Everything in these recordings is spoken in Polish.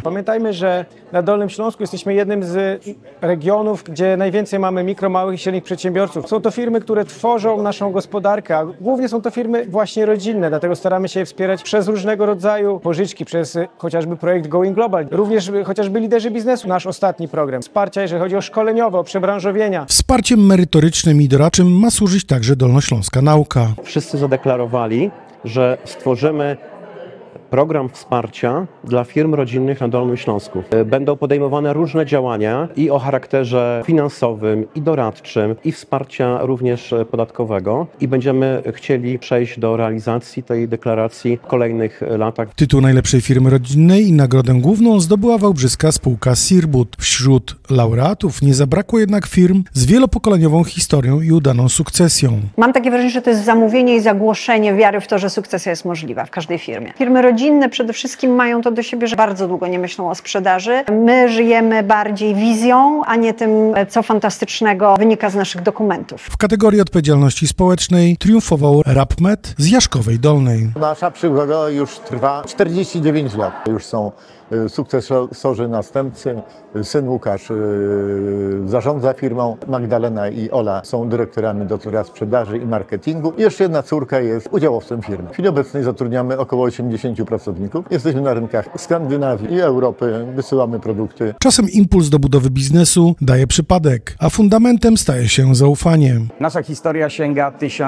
Pamiętajmy, że na Dolnym Śląsku jesteśmy jednym z regionów, gdzie najwięcej mamy mikro, małych i średnich przedsiębiorców. Są to firmy, które tworzą naszą gospodarkę, a głównie są to firmy właśnie rodzinne, dlatego staramy się je wspierać przez różnego rodzaju pożyczki, przez chociażby projekt Going Global, również chociażby Liderzy Biznesu, nasz ostatni program wsparcia, jeżeli chodzi o szkoleniowe, o przebranżowienia. Wsparciem merytorycznym i doradczym ma służyć także Dolnośląska Nauka. Wszyscy zadeklarowali, że stworzymy program wsparcia dla firm rodzinnych na Dolnym Śląsku. Będą podejmowane różne działania i o charakterze finansowym, i doradczym, i wsparcia również podatkowego i będziemy chcieli przejść do realizacji tej deklaracji w kolejnych latach. Tytuł najlepszej firmy rodzinnej i nagrodę główną zdobyła wałbrzyska spółka Sirbut. Wśród laureatów nie zabrakło jednak firm z wielopokoleniową historią i udaną sukcesją. Mam takie wrażenie, że to jest zamówienie i zagłoszenie wiary w to, że sukcesja jest możliwa w każdej firmie. Firmy rodzinne przede wszystkim mają to do siebie, że bardzo długo nie myślą o sprzedaży. My żyjemy bardziej wizją, a nie tym, co fantastycznego wynika z naszych dokumentów. W kategorii odpowiedzialności społecznej triumfował RapMed z Jaszkowej Dolnej. Nasza przygoda już trwa 49 lat. Już są sukcesorzy, następcy. Syn Łukasz zarządza firmą, Magdalena i Ola są dyrektorami do sprzedaży i marketingu. I jeszcze jedna córka jest udziałowcem firmy. W chwili obecnej zatrudniamy około 80 pracowników. Jesteśmy na rynkach Skandynawii i Europy, wysyłamy produkty. Czasem impuls do budowy biznesu daje przypadek, a fundamentem staje się zaufanie. Nasza historia sięga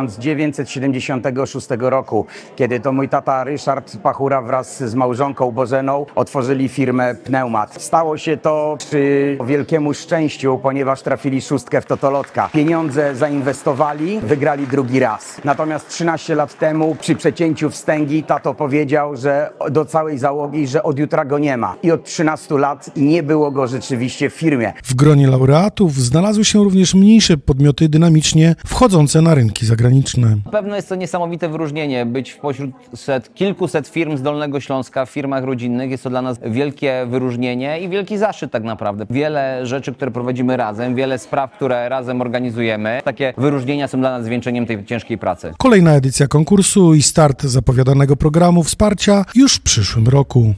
1976 roku, kiedy to mój tata Ryszard Pachura wraz z małżonką Bożeną otworzyli firmę Pneumat. Stało się to przy wielkiemu szczęściu, ponieważ trafili szóstkę w totolotka. Pieniądze zainwestowali, wygrali drugi raz. Natomiast 13 lat temu przy przecięciu wstęgi tato powiedział, że do całej załogi, że od jutra go nie ma. I od 13 lat nie było go rzeczywiście w firmie. W gronie laureatów znalazły się również mniejsze podmioty dynamicznie wchodzące na rynki zagraniczne. Na pewno jest to niesamowite wyróżnienie, być wpośród kilkuset firm z Dolnego Śląska w firmach rodzinnych. Jest to dla nas wielkie wyróżnienie i wielki zaszczyt tak naprawdę. Wiele rzeczy, które prowadzimy razem, wiele spraw, które razem organizujemy. Takie wyróżnienia są dla nas zwieńczeniem tej ciężkiej pracy. Kolejna edycja konkursu i start zapowiadanego programu wsparcia już w przyszłym roku.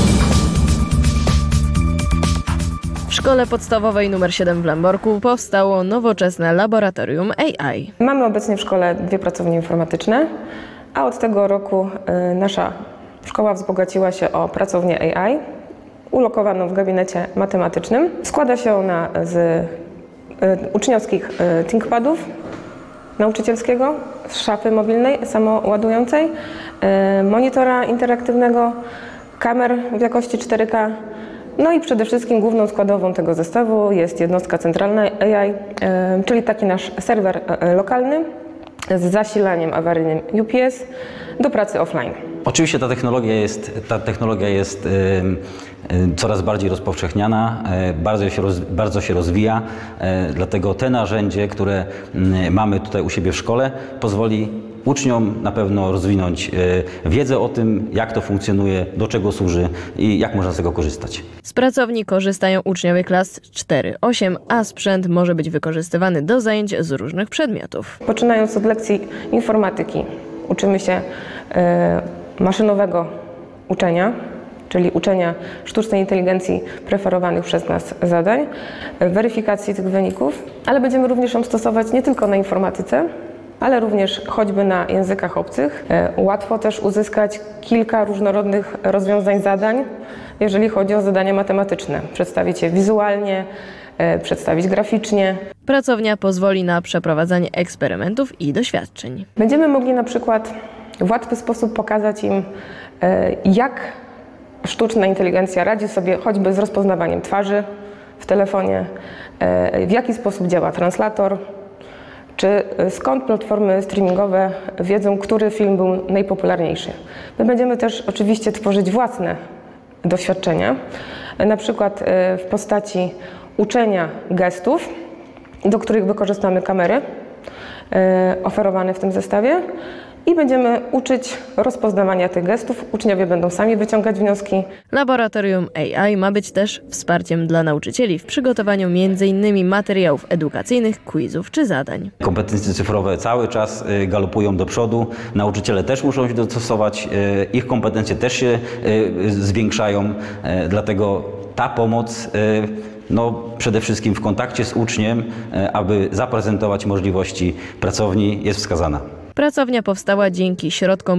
W szkole podstawowej nr 7 w Lęborku powstało nowoczesne laboratorium AI. Mamy obecnie w szkole 2 pracownie informatyczne, a od tego roku nasza szkoła wzbogaciła się o pracownię AI, ulokowaną w gabinecie matematycznym. Składa się ona z uczniowskich ThinkPadów nauczycielskiego, z szafy mobilnej samoładującej, monitora interaktywnego, kamer w jakości 4K. No i przede wszystkim główną składową tego zestawu jest jednostka centralna AI, czyli taki nasz serwer lokalny z zasilaniem awaryjnym UPS do pracy offline. Oczywiście ta technologia jest coraz bardziej rozpowszechniana, bardzo się rozwija, dlatego te narzędzie, które mamy tutaj u siebie w szkole, pozwoli uczniom na pewno rozwinąć wiedzę o tym, jak to funkcjonuje, do czego służy i jak można z tego korzystać. Z pracowni korzystają uczniowie klas 4-8, a sprzęt może być wykorzystywany do zajęć z różnych przedmiotów. Poczynając od lekcji informatyki, uczymy się maszynowego uczenia, czyli uczenia sztucznej inteligencji preferowanych przez nas zadań, weryfikacji tych wyników, ale będziemy również ją stosować nie tylko na informatyce, ale również choćby na językach obcych. Łatwo też uzyskać kilka różnorodnych rozwiązań zadań, jeżeli chodzi o zadania matematyczne. Przedstawić je wizualnie, przedstawić graficznie. Pracownia pozwoli na przeprowadzanie eksperymentów i doświadczeń. Będziemy mogli na przykład w łatwy sposób pokazać im, jak sztuczna inteligencja radzi sobie choćby z rozpoznawaniem twarzy w telefonie, w jaki sposób działa translator, czy skąd platformy streamingowe wiedzą, który film był najpopularniejszy. My będziemy też oczywiście tworzyć własne doświadczenia, na przykład w postaci uczenia gestów, do których wykorzystamy kamery oferowane w tym zestawie i będziemy uczyć rozpoznawania tych gestów. Uczniowie będą sami wyciągać wnioski. Laboratorium AI ma być też wsparciem dla nauczycieli w przygotowaniu m.in. materiałów edukacyjnych, quizów czy zadań. Kompetencje cyfrowe cały czas galopują do przodu. Nauczyciele też muszą się dostosować, ich kompetencje też się zwiększają, dlatego ta pomoc przede wszystkim w kontakcie z uczniem, aby zaprezentować możliwości pracowni, jest wskazana. Pracownia powstała dzięki środkom